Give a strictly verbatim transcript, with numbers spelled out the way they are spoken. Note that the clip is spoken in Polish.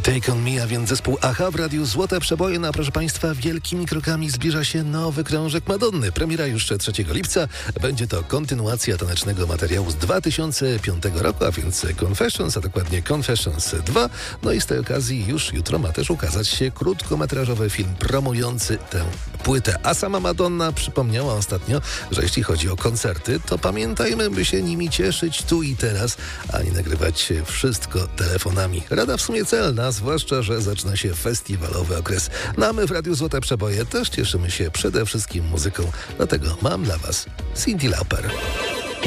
Take On Me, a więc zespół Aha w Radiu Złote Przeboje. No, proszę Państwa, wielkimi krokami zbliża się nowy krążek Madonny. Premiera już trzeciego lipca. Będzie to kontynuacja tanecznego materiału z dwa tysiące piątego roku, a więc Confessions, a dokładnie Confessions dwa. No i z tej okazji już jutro ma też ukazać się krótkometrażowy film promujący tę płytę. A sama Madonna przypomniała ostatnio, że jeśli chodzi o koncerty, to pamiętajmy, by się nimi cieszyć tu i teraz, a nie nagrywać wszystko telefonami. Rada w sumie celna, zwłaszcza że zaczyna się festiwalowy okres. No a my w Radiu Złote Przeboje też cieszymy się przede wszystkim muzyką, dlatego mam dla Was Cyndi Lauper.